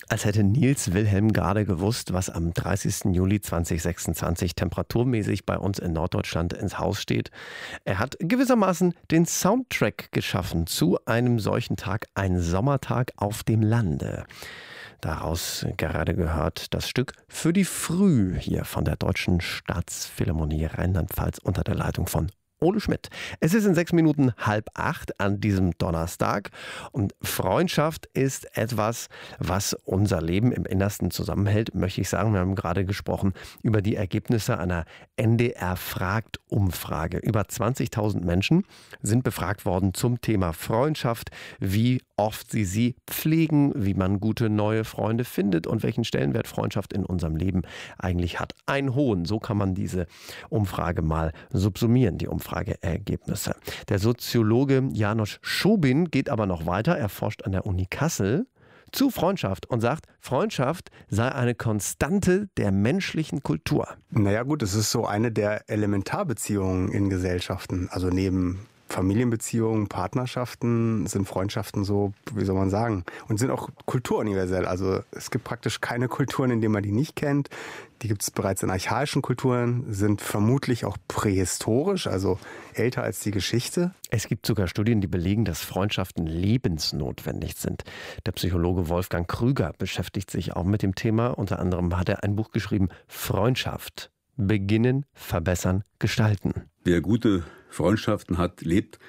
Als hätte Nils Wilhelm gerade gewusst, was am 30. Juli 2026 temperaturmäßig bei uns in Norddeutschland ins Haus steht. Er hat gewissermaßen den Soundtrack geschaffen zu einem solchen Tag, ein Sommertag auf dem Lande. Daraus gerade gehört das Stück Für die Früh hier von der Deutschen Staatsphilharmonie Rheinland-Pfalz unter der Leitung von Ole Schmidt. Es ist in 6 Minuten 7:30 an diesem Donnerstag und Freundschaft ist etwas, was unser Leben im Innersten zusammenhält, möchte ich sagen. Wir haben gerade gesprochen über die Ergebnisse einer NDR-Fragt-Umfrage. Über 20.000 Menschen sind befragt worden zum Thema Freundschaft, wie oft sie pflegen, wie man gute neue Freunde findet und welchen Stellenwert Freundschaft in unserem Leben eigentlich hat. Einen hohen, so kann man diese Umfrage mal subsumieren, die Umfrageergebnisse. Der Soziologe János Schobin geht aber noch weiter. Er forscht an der Uni Kassel zu Freundschaft und sagt, Freundschaft sei eine Konstante der menschlichen Kultur. Naja gut, es ist so eine der Elementarbeziehungen in Gesellschaften. Also neben Familienbeziehungen, Partnerschaften sind Freundschaften so, wie soll man sagen, und sind auch kulturuniversell. Also es gibt praktisch keine Kulturen, in denen man die nicht kennt. Die gibt es bereits in archaischen Kulturen, sind vermutlich auch prähistorisch, also älter als die Geschichte. Es gibt sogar Studien, die belegen, dass Freundschaften lebensnotwendig sind. Der Psychologe Wolfgang Krüger beschäftigt sich auch mit dem Thema. Unter anderem hat er ein Buch geschrieben, Freundschaft. Beginnen, verbessern, gestalten. Wer gute Freundschaften hat, lebt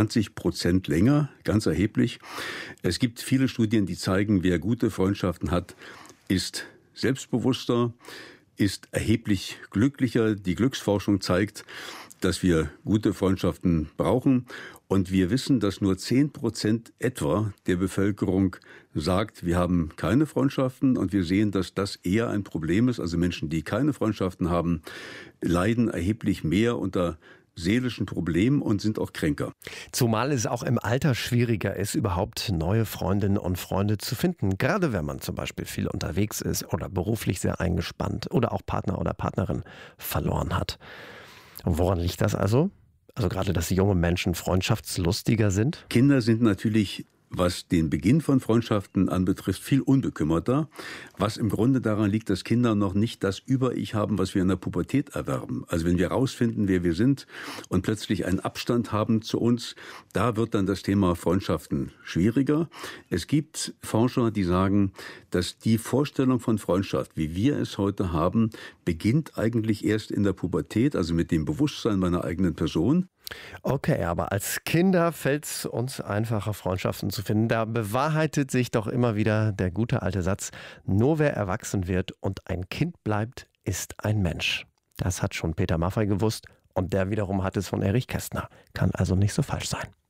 20% länger, ganz erheblich. Es gibt viele Studien, die zeigen, wer gute Freundschaften hat, ist selbstbewusster, ist erheblich glücklicher. Die Glücksforschung zeigt, dass wir gute Freundschaften brauchen. Und wir wissen, dass nur 10% etwa der Bevölkerung sagt, wir haben keine Freundschaften. Und wir sehen, dass das eher ein Problem ist. Also Menschen, die keine Freundschaften haben, leiden erheblich mehr unter seelischen Problemen und sind auch kränker. Zumal es auch im Alter schwieriger ist, überhaupt neue Freundinnen und Freunde zu finden. Gerade wenn man zum Beispiel viel unterwegs ist oder beruflich sehr eingespannt oder auch Partner oder Partnerin verloren hat. Und woran liegt das also? Also gerade, dass junge Menschen freundschaftslustiger sind? Kinder sind natürlich, was den Beginn von Freundschaften anbetrifft, viel unbekümmerter, was im Grunde daran liegt, dass Kinder noch nicht das Über-Ich haben, was wir in der Pubertät erwerben. Also wenn wir herausfinden, wer wir sind und plötzlich einen Abstand haben zu uns, da wird dann das Thema Freundschaften schwieriger. Es gibt Forscher, die sagen, dass die Vorstellung von Freundschaft, wie wir es heute haben, beginnt eigentlich erst in der Pubertät, also mit dem Bewusstsein meiner eigenen Person. Okay, aber als Kinder fällt es uns einfacher, Freundschaften zu finden. Da bewahrheitet sich doch immer wieder der gute alte Satz, nur wer erwachsen wird und ein Kind bleibt, ist ein Mensch. Das hat schon Peter Maffay gewusst und der wiederum hat es von Erich Kästner. Kann also nicht so falsch sein.